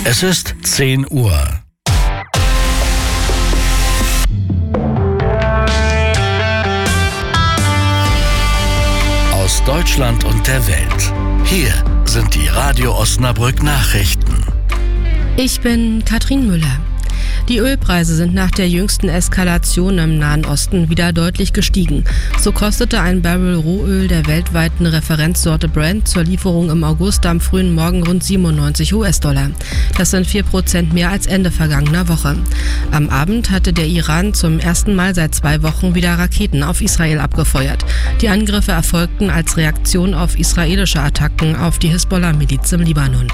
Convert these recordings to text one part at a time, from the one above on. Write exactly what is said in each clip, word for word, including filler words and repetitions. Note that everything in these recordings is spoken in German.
Es ist zehn Uhr. Aus Deutschland und der Welt. Hier sind die Radio Osnabrück Nachrichten. Ich bin Katrin Müller. Die Ölpreise sind nach der jüngsten Eskalation im Nahen Osten wieder deutlich gestiegen. So kostete ein Barrel Rohöl der weltweiten Referenzsorte Brent zur Lieferung im August am frühen Morgen rund siebenundneunzig US-Dollar. Das sind vier Prozent mehr als Ende vergangener Woche. Am Abend hatte der Iran zum ersten Mal seit zwei Wochen wieder Raketen auf Israel abgefeuert. Die Angriffe erfolgten als Reaktion auf israelische Attacken auf die Hisbollah-Miliz im Libanon.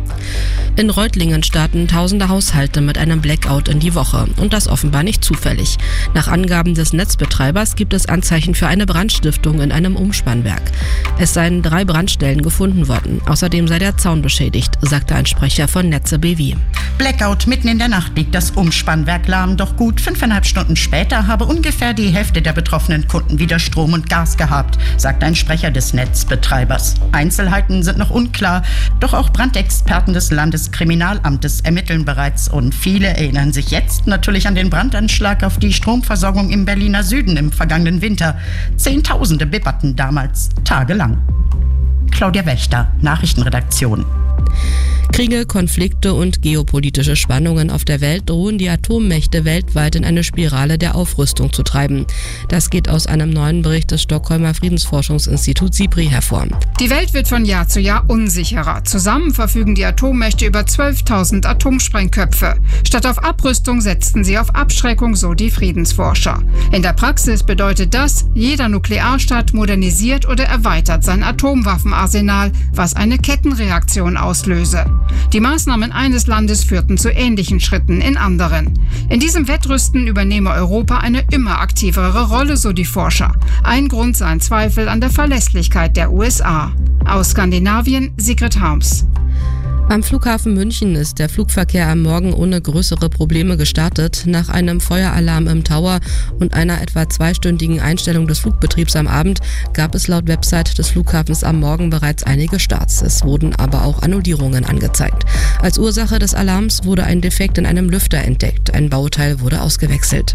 In Reutlingen starten tausende Haushalte mit einem Blackout in die Woche und das offenbar nicht zufällig. Nach Angaben des Netzbetreibers gibt es Anzeichen für eine Brandstiftung in einem Umspannwerk. Es seien drei Brandstellen gefunden worden. Außerdem sei der Zaun beschädigt, sagte ein Sprecher von Netze B W. Blackout, mitten in der Nacht liegt das Umspannwerk lahm, doch gut fünfeinhalb Stunden später habe ungefähr die Hälfte der betroffenen Kunden wieder Strom und Gas gehabt, sagt ein Sprecher des Netzbetreibers. Einzelheiten sind noch unklar, doch auch Brandexperten des Landeskriminalamtes ermitteln bereits und viele erinnern sich jetzt natürlich an den Brandanschlag auf die Stromversorgung im Berliner Süden im vergangenen Winter. Zehntausende bibberten damals tagelang. Claudia Wächter, Nachrichtenredaktion. Kriege, Konflikte und geopolitische Spannungen auf der Welt drohen die Atommächte weltweit in eine Spirale der Aufrüstung zu treiben. Das geht aus einem neuen Bericht des Stockholmer Friedensforschungsinstituts SIPRI hervor. Die Welt wird von Jahr zu Jahr unsicherer. Zusammen verfügen die Atommächte über zwölftausend Atomsprengköpfe. Statt auf Abrüstung setzten sie auf Abschreckung, so die Friedensforscher. In der Praxis bedeutet das, jeder Nuklearstaat modernisiert oder erweitert sein Atomwaffenarsenal, was eine Kettenreaktion auslöse. Die Maßnahmen eines Landes führten zu ähnlichen Schritten in anderen. In diesem Wettrüsten übernehme Europa eine immer aktivere Rolle, so die Forscher. Ein Grund seien Zweifel an der Verlässlichkeit der U S A. Aus Skandinavien, Sigrid Harms. Am Flughafen München ist der Flugverkehr am Morgen ohne größere Probleme gestartet. Nach einem Feueralarm im Tower und einer etwa zweistündigen Einstellung des Flugbetriebs am Abend gab es laut Website des Flughafens am Morgen bereits einige Starts. Es wurden aber auch Annullierungen angezeigt. Als Ursache des Alarms wurde ein Defekt in einem Lüfter entdeckt. Ein Bauteil wurde ausgewechselt.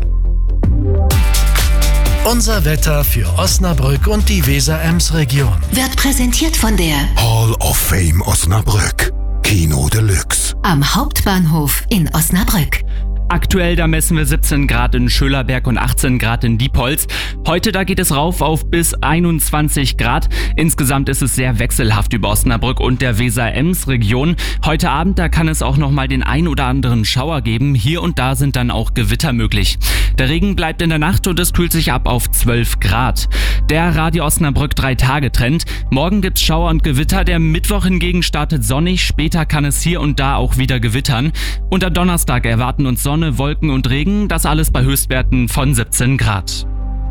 Unser Wetter für Osnabrück und die Weser-Ems-Region Wird präsentiert von der Hall of Fame Osnabrück. Kino Deluxe. Am Hauptbahnhof in Osnabrück. Aktuell, da messen wir siebzehn Grad in Schölerberg und achtzehn Grad in Diepholz. Heute, da geht es rauf auf bis einundzwanzig Grad. Insgesamt ist es sehr wechselhaft über Osnabrück und der Weser-Ems-Region. Heute Abend, da kann es auch nochmal den ein oder anderen Schauer geben. Hier und da sind dann auch Gewitter möglich. Der Regen bleibt in der Nacht und es kühlt sich ab auf zwölf Grad. Der Radio Osnabrück drei Tage Trend. Morgen gibt's Schauer und Gewitter. Der Mittwoch hingegen startet sonnig. Später kann es hier und da auch wieder gewittern. Und am Donnerstag erwarten uns Sonne, Wolken und Regen, das alles bei Höchstwerten von siebzehn Grad.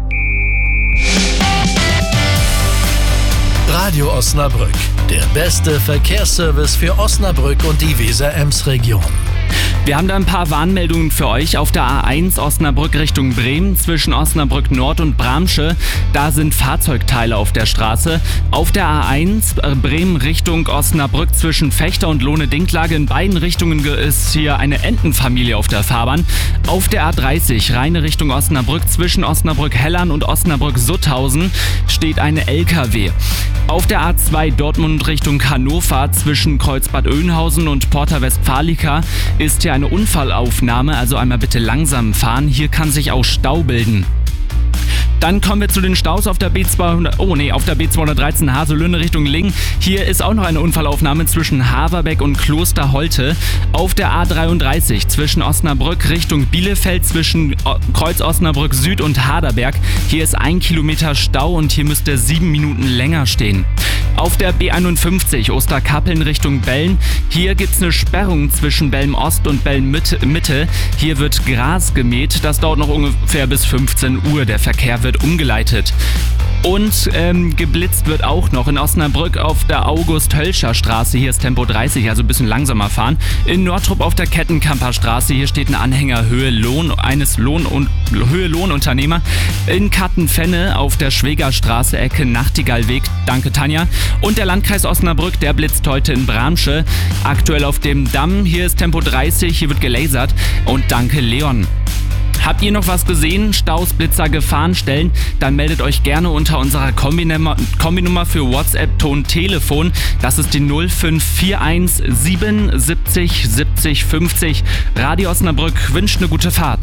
Radio Osnabrück, der beste Verkehrsservice für Osnabrück und die Weser-Ems-Region. Wir haben da ein paar Warnmeldungen für euch. Auf der A eins Osnabrück Richtung Bremen zwischen Osnabrück Nord und Bramsche. Da sind Fahrzeugteile auf der Straße. Auf der A eins äh, Bremen Richtung Osnabrück zwischen Fechter und Lohne-Dinklage. In beiden Richtungen ist hier eine Entenfamilie auf der Fahrbahn. Auf der A dreißig Rheine Richtung Osnabrück zwischen Osnabrück-Hellern und Osnabrück-Sutthausen steht eine L K W. Auf der A zwei Dortmund Richtung Hannover zwischen Kreuzbad Oeynhausen und Porta Westfalica ist hier eine Unfallaufnahme, also einmal bitte langsam fahren. Hier kann sich auch Stau bilden. Dann kommen wir zu den Staus auf der B zweihundert, oh nee, auf der B zweihundertdreizehn Haselünne Richtung Lingen. Hier ist auch noch eine Unfallaufnahme zwischen Haverbeck und Klosterholte. Auf der A dreiunddreißig zwischen Osnabrück Richtung Bielefeld zwischen Kreuz Osnabrück Süd und Haderberg. Hier ist ein Kilometer Stau und hier müsst ihr sieben Minuten länger stehen. Auf der B einundfünfzig Osterkappeln Richtung Belln. Hier gibt's eine Sperrung zwischen Bellm Ost und Bellm Mitte. Hier wird Gras gemäht. Das dauert noch ungefähr bis fünfzehn Uhr. Der Verkehr wird umgeleitet. Und ähm, geblitzt wird auch noch in Osnabrück auf der August-Hölscher-Straße. Hier ist Tempo dreißig, also ein bisschen langsamer fahren. In Nordtrup auf der Kettenkamper Straße. Hier steht ein Anhänger Höhe Lohn eines Lohn- und Höhe Lohnunternehmer. In Kattenfenne auf der Schwegerstraße, Ecke Nachtigallweg. Danke, Tanja. Und der Landkreis Osnabrück, der blitzt heute in Bramsche. Aktuell auf dem Damm. Hier ist Tempo dreißig, hier wird gelasert. Und danke, Leon. Habt ihr noch was gesehen? Staus, Blitzer, Gefahrenstellen? Dann meldet euch gerne unter unserer Kombinummer, Kombinummer für WhatsApp, Ton, Telefon. Das ist die null fünf vier eins sieben siebzig siebzig fünfzig. Radio Osnabrück wünscht eine gute Fahrt.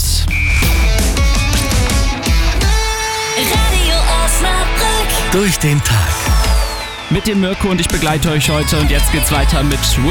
Radio Osnabrück. Durch den Tag. Mit dem Mirko und ich begleite euch heute und jetzt geht's weiter mit